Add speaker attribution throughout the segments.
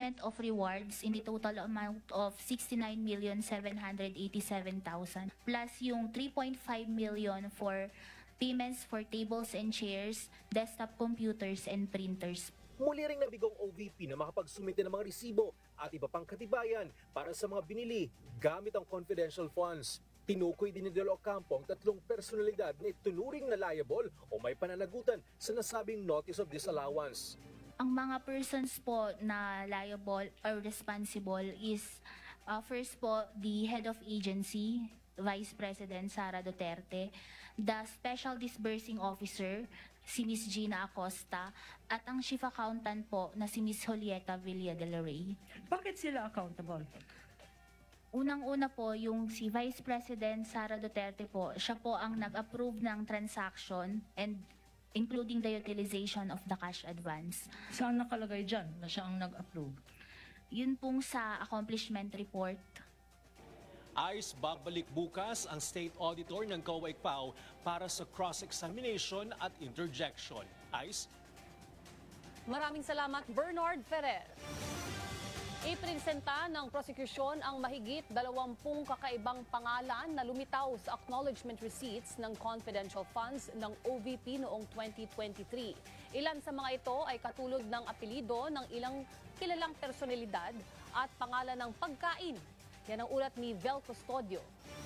Speaker 1: payment of rewards in the total amount of 69,787,000 plus yung 3.5 million for payments for tables and chairs, desktop computers, and printers.
Speaker 2: Muli ring nabigong OVP na makapagsumite ng mga resibo at iba pang katibayan para sa mga binili gamit ang confidential funds. Tinukoy din ni De Lo Ocampo ang tatlong personalidad na itunuring na liable o may pananagutan sa nasabing notice of disallowance.
Speaker 1: Ang mga persons po na liable or responsible is first po the head of agency, Vice President Sara Duterte, the Special Disbursing Officer, si Ms. Gina Acosta, at ang Chief Accountant po na si Ms. Julieta Villa del Rey.
Speaker 3: Bakit sila accountable?
Speaker 1: Unang-una po, yung si Vice President Sara Duterte po, siya po ang nag-approve ng transaction and including the utilization of the cash advance.
Speaker 3: Saan nakalagay dyan na siya ang nag-approve?
Speaker 1: Yun pong sa accomplishment report.
Speaker 4: Ayos, babalik bukas ang State Auditor ng COA-ICPAO para sa cross-examination at interjection. Ayos?
Speaker 5: Maraming salamat, Bernard Ferrer. Ipresenta ng prosekusyon ang mahigit 20 kakaibang pangalan na lumitaw sa acknowledgement receipts ng confidential funds ng OVP noong 2023. Ilan sa mga ito ay katulad ng apelido ng ilang kilalang personalidad at pangalan ng pagkain. Yan ang ulat ni Vel Custodio.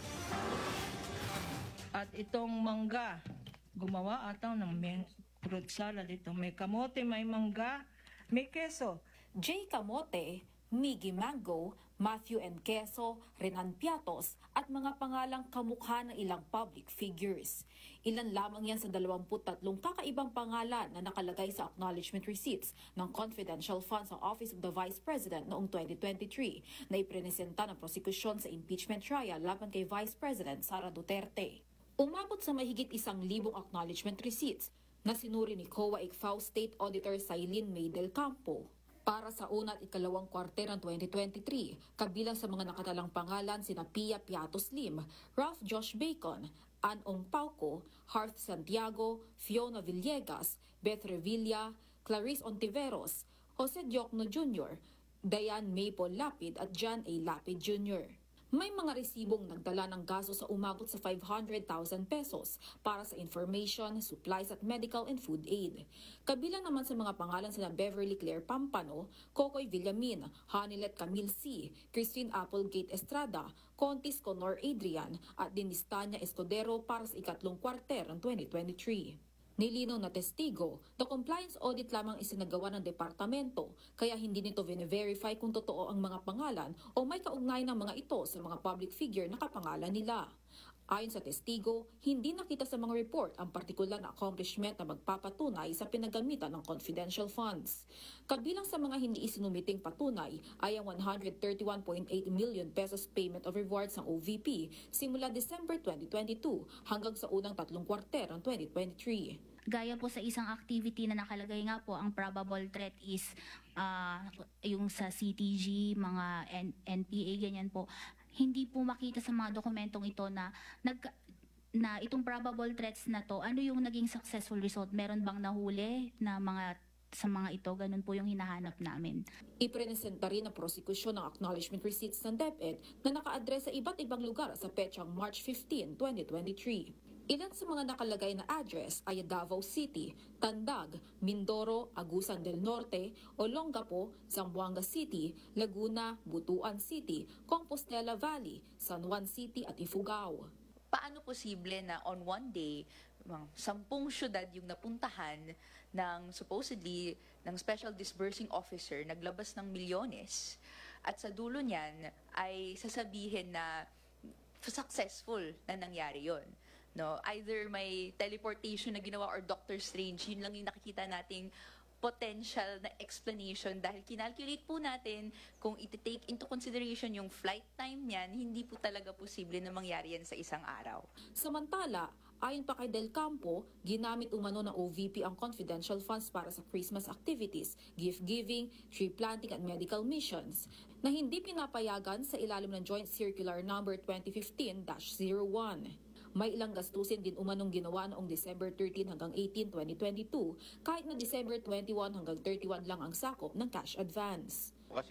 Speaker 3: At itong mangga, gumawa ata ng fruit salad ito. May kamote, may mangga, may keso.
Speaker 6: J. Kamote, Miggy Mango, Matthew N. Queso, Renan Piatos at mga pangalang kamukha ng ilang public figures. Ilan lamang yan sa 23 kakaibang pangalan na nakalagay sa acknowledgement receipts ng confidential funds sa Office of the Vice President noong 2023 na iprenesenta ng prosekusyon sa impeachment trial laban kay Vice President Sara Duterte. Umabot sa mahigit 1,000 acknowledgement receipts na sinuri ni COA-ICPAO State Auditor Sailin May del Campo. Para sa una at ikalawang kwarter ng 2023, kabilang sa mga nakatalang pangalan sina Pia Piatos Lim, Ralph Josh Bacon, Ann Ong Pauco, Harth Santiago, Fiona Villegas, Beth Revilla, Clarice Ontiveros, Jose Diokno Jr., Diane Maple Lapid at John A. Lapid Jr. May mga resibong nagdala ng gasto sa umabot sa 500,000 pesos para sa information, supplies at medical and food aid. Kabilang naman sa mga pangalan sina Beverly Claire Pampano, Kokoy Villamin, Hanilet Camille C., Christine Applegate Estrada, Contis Conor Adrian at Dinistania Escudero para sa ikatlong kwarter ng 2023. Nilinaw na testigo, the compliance audit lamang isinagawa ng departamento kaya hindi nito verify kung totoo ang mga pangalan o may kaugnay ng mga ito sa mga public figure na kapangalan nila. Ayon sa testigo, hindi nakita sa mga report ang partikular na accomplishment na magpapatunay sa pinagamitan ng confidential funds. Kabilang sa mga hindi isinumiting patunay ay ang 131.8 million pesos payment of rewards ng OVP simula December 2022 hanggang sa unang tatlong kwarter ng 2023.
Speaker 1: Gaya po sa isang activity na nakalagay nga po, ang probable threat is yung sa CTG, mga NPA, ganyan po. Hindi po makita sa mga dokumentong ito na itong probable threats na to, ano yung naging successful result? Meron bang nahuli na sa mga ito? Ganun po yung hinahanap namin.
Speaker 6: Iprenesenta rin ang prosekusyon ng acknowledgement receipts ng DepEd na naka-address sa iba't ibang lugar sa petsang March 15, 2023. Ilan sa mga nakalagay na address ay Davao City, Tandag, Mindoro, Agusan del Norte, Olongapo, Zamboanga City, Laguna, Butuan City, Compostela Valley, San Juan City at Ifugao.
Speaker 7: Paano posible na on one day, 10 syudad yung napuntahan ng supposedly ng Special Disbursing Officer, naglabas ng milyones, at sa dulo niyan ay sasabihin na successful na nangyari yon. No, either may teleportation na ginawa or Doctor Strange, yun lang yung nakikita nating potential na explanation dahil kinalculate po natin kung iti-take into consideration yung flight time niyan, hindi po talaga posible na mangyari yan sa isang araw.
Speaker 6: Samantala, ayon pa kay Del Campo, ginamit umano ng OVP ang confidential funds para sa Christmas activities, gift-giving, tree planting at medical missions na hindi pinapayagan sa ilalim ng Joint Circular No. 2015-01. May ilang gastusin din umanong ginawa noong December 13 hanggang 18, 2022, kahit na December 21 hanggang 31 lang ang sakop ng cash advance.